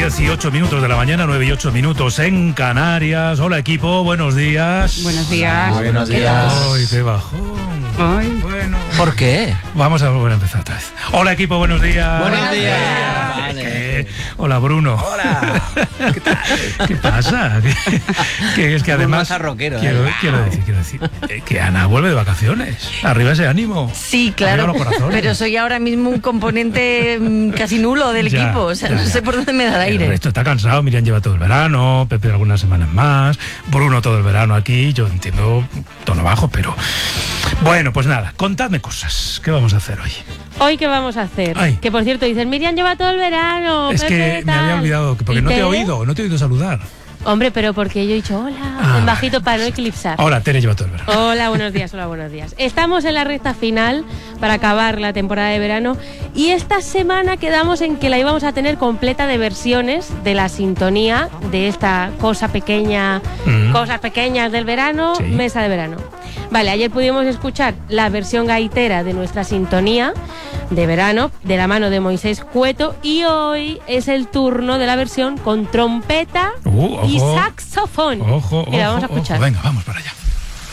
18 minutos de la mañana, 9 y 8 minutos en Canarias. Hola equipo, buenos días. Buenos días. Buenos días. Ay, qué bajón. Ay. Bueno. ¿Por qué? Vamos a volver a empezar otra vez. Hola equipo, buenos días. Buenos días. Hola Bruno. Hola. ¿Qué tal? ¿Qué pasa? Que es que además rockero, quiero decir que Ana vuelve de vacaciones. Arriba ese ánimo. Sí, claro, Arriba los corazones. pero soy ahora mismo un componente casi nulo del equipo, o sea, no sé por dónde me da el aire. Esto está cansado, Miriam lleva todo el verano, Pepe algunas semanas más, Bruno todo el verano aquí, yo entiendo tono bajo, pero... Bueno, pues nada, contadme cosas. ¿Qué vamos a hacer hoy? ¿Hoy qué vamos a hacer? Ay. Que por cierto, dicen, Miriam lleva todo el verano. Es Pepe, que me tal. había olvidado, porque ¿Y no te he Tere? oído saludar. Hombre, pero porque yo he dicho hola, en bajito para no eclipsar. Ahora, Tere lleva todo el verano. Hola, buenos días, hola, buenos días. Estamos en la recta final para acabar la temporada de verano y esta semana quedamos en que la íbamos a tener completa de versiones de la sintonía de esta cosa pequeña, cosas pequeñas del verano, Sí. mesa de verano. Vale, ayer pudimos escuchar la versión gaitera de nuestra sintonía de verano, de la mano de Moisés Cueto, y hoy es el turno de la versión con trompeta y Ojo. saxofón. Ojo, Y la vamos a ojo, escuchar. ojo. Venga, vamos para allá.